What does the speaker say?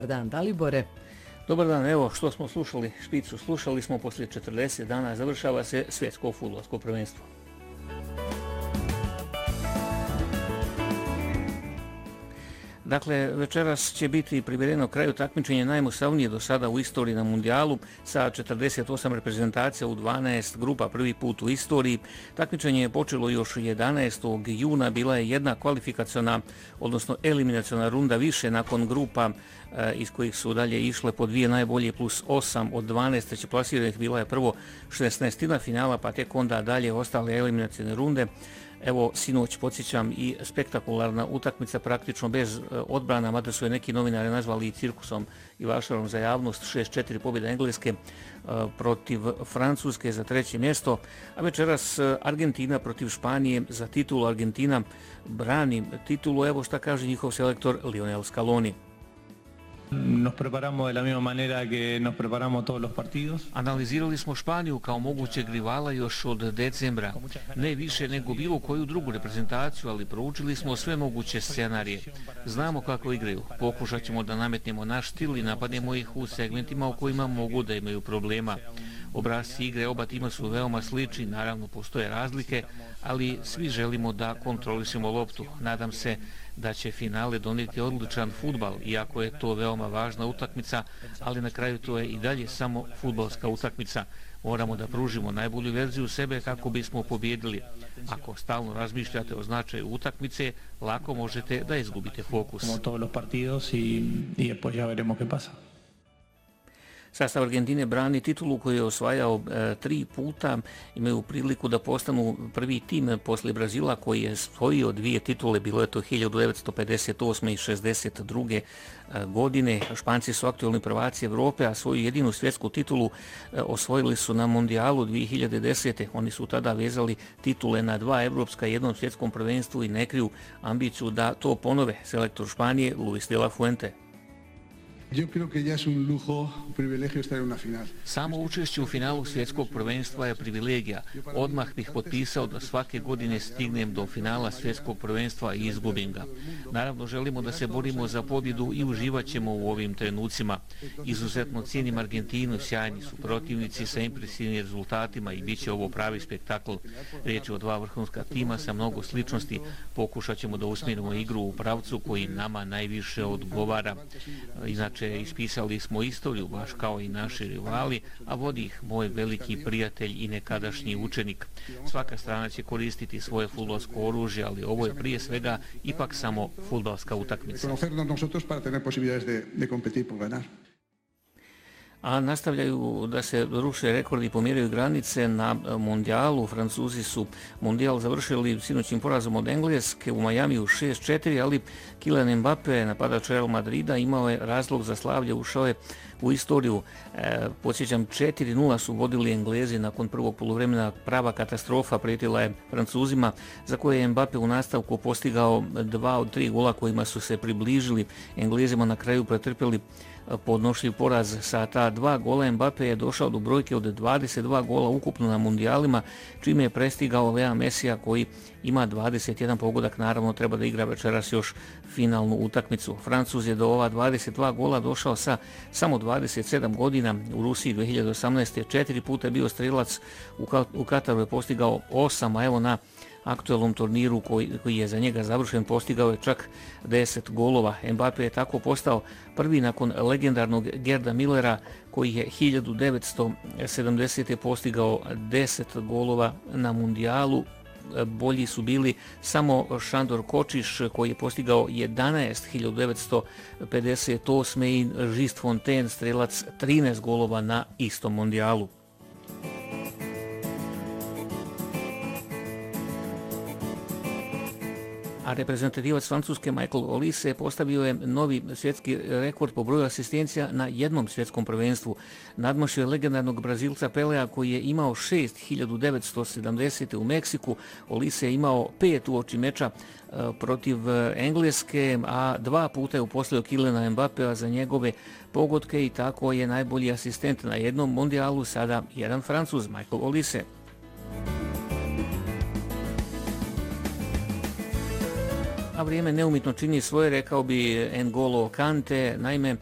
Dan, Dalibore. Dobar dan, evo što smo slušali, špicu slušali smo, poslije 40 dana završava se svjetsko fudbalsko prvenstvo. Dakle, večeras će biti privedeno kraju takmičenje najmusavnije do sada u istoriji na mundijalu sa 48 reprezentacija u 12 grupa, prvi put u istoriji. Takmičenje je počelo još 11. juna, bila je jedna kvalifikaciona, odnosno eliminaciona runda više nakon grupa iz kojih su dalje išle po dvije najbolje plus 8 od 12 treće plasiranih, bila je prvo 16. finala, pa tek onda dalje ostale eliminacione runde. Evo, sinoć podsjećam i spektakularna utakmica praktično bez odbrana, mada su je neki novinari nazvali i cirkusom i vašarom za javnost, 6-4 pobjeda Engleske protiv Francuske za treće mjesto, a večeras Argentina protiv Španije za titulu. Argentina brani titulu, evo šta kaže njihov selektor Lionel Scaloni. Nos preparamos de la misma manera que nos preparamos todos los partidos. Analizirali smo Španiju kao mogućeg rivala još od decembra, ne više nego bilo koju drugu reprezentaciju, ali proučili smo sve moguće scenarije. Znamo kako igraju, pokušat ćemo da nametnemo naš stil i napadnemo ih u segmentima u kojima mogu da imaju problema. Obrasci igre oba tima su veoma slični, naravno postoje razlike, ali svi želimo da kontrolišemo loptu. Nadam se da će finale donijeti odličan fudbal, iako je to veoma važna utakmica, ali na kraju to je i dalje samo fudbalska utakmica. Moramo da pružimo najbolju verziju sebe kako bismo pobjedili. Ako stalno razmišljate o značaju utakmice, lako možete da izgubite fokus. Sastav Argentine brani titulu koju je osvajao 3 puta. Imaju priliku da postanu prvi tim posle Brazila koji je osvojio 2 titule, bilo je to 1958. i 62. godine. Španci su aktualni prvaci Evrope, a svoju jedinu svjetsku titulu osvojili su na mundijalu 2010. Oni su tada vezali titule na 2 evropska i 1 svjetskom prvenstvu i ne kriju ambiciju da to ponove. Selektor Španije Luis de la Fuente. Yo creo que ya es un lujo, un privilegio estar en una final. Samo učešće u finalu svjetskog prvenstva je privilegija. Odmah bih potpisao da svake godine stignem do finala svjetskog prvenstva i izgubim ga. Naravno, želimo da se borimo za pobjedu i uživat ćemo u ovim trenucima. Izuzetno cijenim Argentinu, sjajni su protivnici sa impresivnim rezultatima i bit će ovo pravi spektakl. Riječ je o 2 vrhunska tima sa mnogo sličnosti. Pokušat ćemo da usmjerimo igru u pravcu koji nama najviše odgovara. Inače, ispisali smo istoriju, baš kao i naši rivali, a vodi ih moj veliki prijatelj i nekadašnji učenik. Svaka strana će koristiti svoje fudbalsko oružje, ali ovo je prije svega ipak samo fudbalska utakmica. A nastavljaju da se ruše rekordi i pomjeraju granice na mundijalu. Francuzi su mundijal završili sinoćnim porazom od Engleske u Majamiju 6-4, ali Kylian Mbappé, napadač Real Madrida, imao je razlog za slavlje, ušao je u istoriju. Podsjećam, 4-0 su vodili Englezi nakon prvog poluvremena. Prava katastrofa prijetila je Francuzima, za koje je Mbappé u nastavku postigao 2 od 3 gola kojima su se približili Englezima, na kraju pretrpjeli podnošljiv poraz. Sa ta 2 gola Mbappé je došao do brojke od 22 gola ukupno na mundijalima, čime je prestigao Lea Messija koji ima 21 pogodak. Naravno, treba da igra večeras još finalnu utakmicu. Francuz je do ova 22 gola došao sa samo 27 godina. U Rusiji 2018. 4 puta je bio strelac, u Kataru je postigao 8, a evo na aktualnom turniru koji je za njega završen postigao je čak 10 golova. Mbappé je tako postao prvi nakon legendarnog Gerda Millera koji je 1970. postigao 10 golova na mundijalu. Bolji su bili samo Šandor Kočiš koji je postigao 11 1958. i Just Fontaine, strelac 13 golova na istom mundijalu. A reprezentativac Francuske Michael Olise postavio je novi svjetski rekord po broju asistencija na jednom svjetskom prvenstvu. Nadmašio je legendarnog Brazilca Pelea koji je imao 6 1970. u Meksiku. Olise je imao 5 uoči meča protiv Engleske, a 2 puta je uposlio Kyliana Mbappéa za njegove pogodke i tako je najbolji asistent na jednom mundijalu sada jedan Francuz, Michael Olise. A vrijeme neumitno čini svoje, rekao bi N'Golo Kante. Naime,